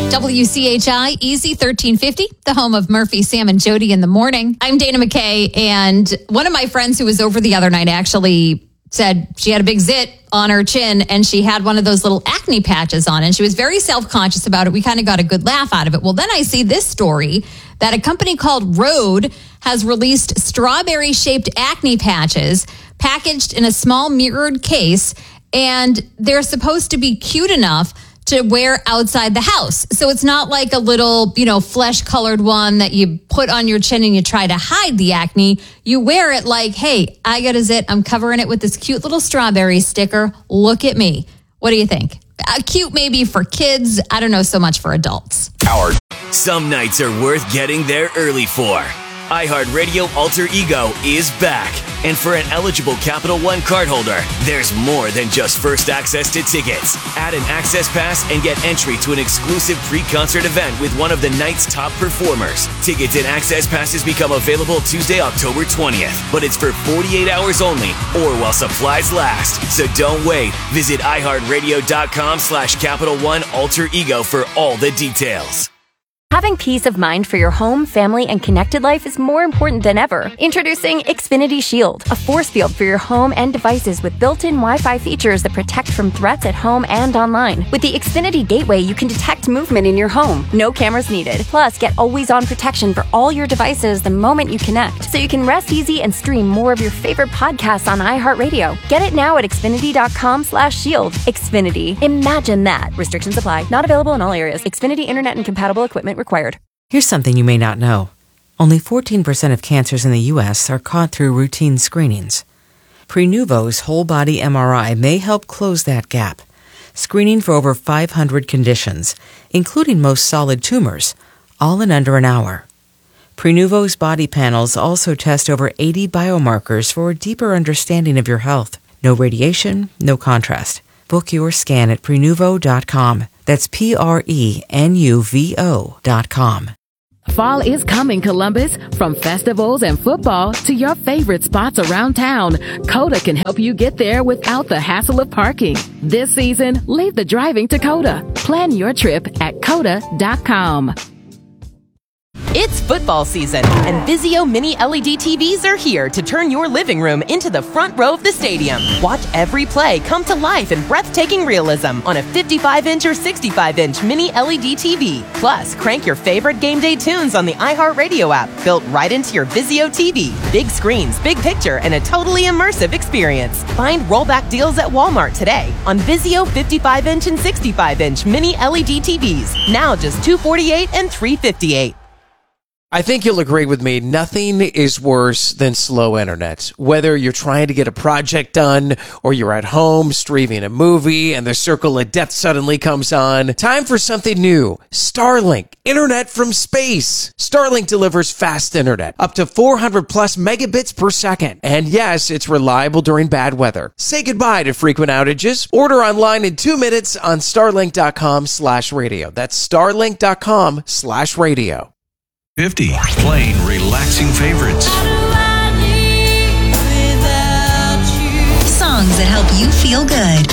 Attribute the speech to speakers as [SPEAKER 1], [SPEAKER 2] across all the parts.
[SPEAKER 1] WCHI Easy 1350, the home of Murphy, Sam, and Jody in the morning. I'm Dana McKay, and one of my friends who was over the other night actually said she had a big zit on her chin and she had one of those little acne patches on, and she was very self-conscious about it. We kind of got a good laugh out of it. Well, then I see this story that a company called Rhode has released strawberry-shaped acne patches packaged in a small mirrored case, and they're supposed to be cute enough to wear outside the house. So it's not like a little, flesh-colored one that you put on your chin and you try to hide the acne. You wear it like, hey, I got a zit. I'm covering it with this cute little strawberry sticker. Look at me. What do you think? Cute maybe for kids. I don't know so much for adults.
[SPEAKER 2] Some nights are worth getting there early for. iHeartRadio Alter Ego is back. And for an eligible Capital One cardholder, there's more than just first access to tickets. Add an access pass and get entry to an exclusive pre-concert event with one of the night's top performers. Tickets and access passes become available Tuesday, October 20th. But it's for 48 hours only or while supplies last. So don't wait. Visit iHeartRadio.com/Capital One Alter Ego for all the details.
[SPEAKER 3] Having peace of mind for your home, family, and connected life is more important than ever. Introducing Xfinity Shield, a force field for your home and devices with built-in Wi-Fi features that protect from threats at home and online. With the Xfinity Gateway, you can detect movement in your home. No cameras needed. Plus, get always-on protection for all your devices the moment you connect, so you can rest easy and stream more of your favorite podcasts on iHeartRadio. Get it now at Xfinity.com/shield. Xfinity. Imagine that. Restrictions apply. Not available in all areas. Xfinity Internet and compatible equipment required.
[SPEAKER 4] Here's something you may not know. Only 14% of cancers in the U.S. are caught through routine screenings. Prenuvo's whole-body MRI may help close that gap, screening for over 500 conditions, including most solid tumors, all in under an hour. Prenuvo's body panels also test over 80 biomarkers for a deeper understanding of your health. No radiation, no contrast. Book your scan at Prenuvo.com. That's Prenuvo.com.
[SPEAKER 5] Fall is coming, Columbus. From festivals and football to your favorite spots around town, Coda can help you get there without the hassle of parking. This season, leave the driving to Coda. Plan your trip at Coda.com.
[SPEAKER 6] It's football season, and Vizio Mini LED TVs are here to turn your living room into the front row of the stadium. Watch every play come to life in breathtaking realism on a 55-inch or 65-inch Mini LED TV. Plus, crank your favorite game day tunes on the iHeartRadio app, built right into your Vizio TV. Big screens, big picture, and a totally immersive experience. Find rollback deals at Walmart today on Vizio 55-inch and 65-inch Mini LED TVs. Now just $248 and $358.
[SPEAKER 7] I think you'll agree with me, nothing is worse than slow internet. Whether you're trying to get a project done or you're at home streaming a movie and the circle of death suddenly comes on, time for something new. Starlink, internet from space. Starlink delivers fast internet, up to 400 plus megabits per second. And yes, it's reliable during bad weather. Say goodbye to frequent outages. Order online in 2 minutes on starlink.com/radio. That's starlink.com/radio.
[SPEAKER 8] 50 playing relaxing favorites.
[SPEAKER 9] Songs that help you feel good.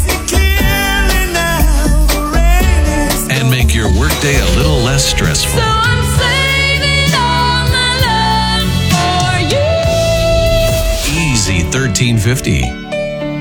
[SPEAKER 8] And make your workday a little less stressful.
[SPEAKER 9] So I'm saving all my love for you.
[SPEAKER 8] Easy 1350.